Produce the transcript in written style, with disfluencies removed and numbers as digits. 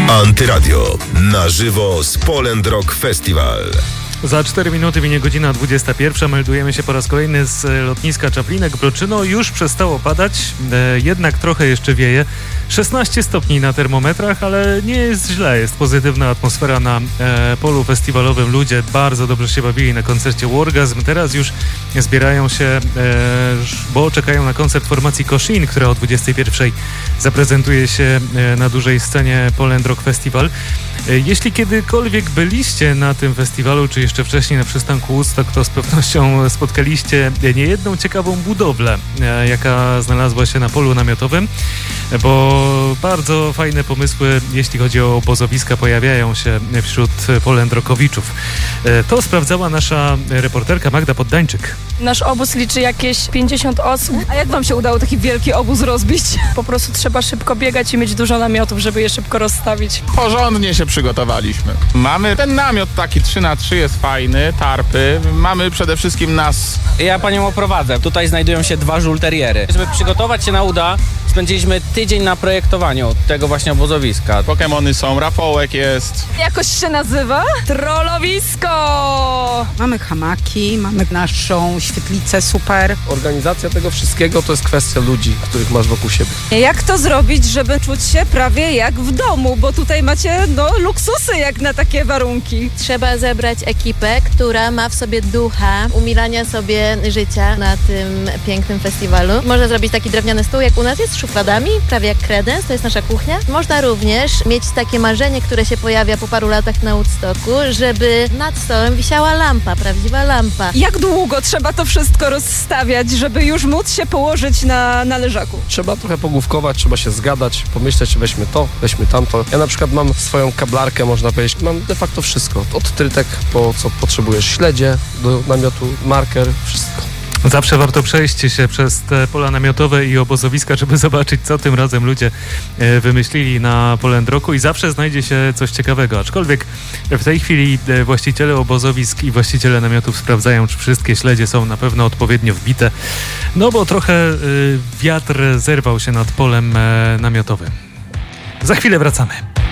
Antyradio. Na żywo z Poland Rock Festival. Za 4 minuty minie godzina 21. Meldujemy się po raz kolejny z lotniska Czaplinek-Broczyno. Już przestało padać, jednak trochę jeszcze wieje. 16 stopni na termometrach, ale nie jest źle. Jest pozytywna atmosfera na polu festiwalowym. Ludzie bardzo dobrze się bawili na koncercie Wargasm. Teraz już zbierają się, bo czekają na koncert formacji Koshin, która o 21 zaprezentuje się na dużej scenie Poland Rock Festival. Jeśli kiedykolwiek byliście na tym festiwalu, czy jeszcze wcześniej na przystanku Woodstock, to z pewnością spotkaliście niejedną ciekawą budowlę, jaka znalazła się na polu namiotowym, bo bardzo fajne pomysły, jeśli chodzi o obozowiska, pojawiają się wśród polędrokowiczów. To sprawdzała nasza reporterka Magda Poddańczyk. Nasz obóz liczy jakieś 50 osób. A jak wam się udało taki wielki obóz rozbić? Po prostu trzeba szybko biegać i mieć dużo namiotów, żeby je szybko rozstawić. Porządnie się przygotowaliśmy. Mamy ten namiot taki 3x3, jest fajny, tarpy. Mamy przede wszystkim nas. Ja panią oprowadzę. Tutaj znajdują się 2 żółteriery. Żeby przygotować się na uda, spędziliśmy tydzień na projektowaniu tego właśnie obozowiska. Pokemony są, rafołek jest. Jakoś się nazywa? Trollowisko! Mamy hamaki, mamy naszą świetlicę super. Organizacja tego wszystkiego to jest kwestia ludzi, których masz wokół siebie. Jak to zrobić, żeby czuć się prawie jak w domu? Bo tutaj macie luksusy jak na takie warunki. Trzeba zebrać ekipę, która ma w sobie ducha umilania sobie życia na tym pięknym festiwalu. Można zrobić taki drewniany stół, jak u nas jest, z szufladami, prawie jak kredens, to jest nasza kuchnia. Można również mieć takie marzenie, które się pojawia po paru latach na Woodstocku, żeby nad stołem wisiała lampa, prawdziwa lampa. Jak długo trzeba to wszystko rozstawiać, żeby już móc się położyć na leżaku? Trzeba trochę pogłówkować, trzeba się zgadać, pomyśleć, weźmy to, weźmy tamto. Ja na przykład mam swoją kablarkę, można powiedzieć, mam de facto wszystko. Od trytek po co potrzebujesz, śledzie do namiotu, marker, wszystko. Zawsze warto przejść się przez te pola namiotowe i obozowiska, żeby zobaczyć, co tym razem ludzie wymyślili na Poland Rocku i zawsze znajdzie się coś ciekawego. Aczkolwiek w tej chwili właściciele obozowisk i właściciele namiotów sprawdzają, czy wszystkie śledzie są na pewno odpowiednio wbite, no bo trochę wiatr zerwał się nad polem namiotowym. Za chwilę wracamy.